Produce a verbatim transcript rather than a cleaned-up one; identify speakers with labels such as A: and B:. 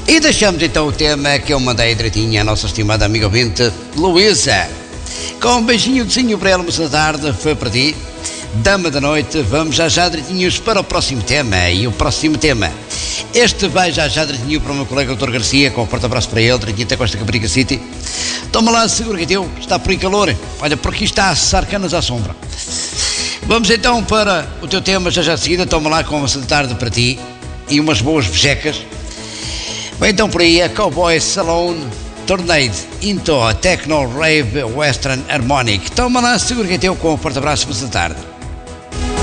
A: E deixamos então o tema que eu mandei direitinho à nossa estimada amiga ouvinte, Luísa. Com um beijinho de para ela, moça da tarde, foi para ti. Dama da noite, vamos já já direitinhos para o próximo tema. E o próximo tema, este vai já já direitinho para o meu colega doutor Garcia, com um forte abraço para ele, direitinho até com esta Caparica City. Toma lá, segura que é teu, está por aí calor. Olha, por aqui está a assar canas à sombra. Vamos então para o teu tema já já de seguida. Toma lá com uma moça da tarde para ti e umas boas vejecas. Vai então por aí a Cowboy Salone Tornado into a Techno Rave Western Harmonic. Toma lá, segura que é teu, com um forte abraço, moça da tarde.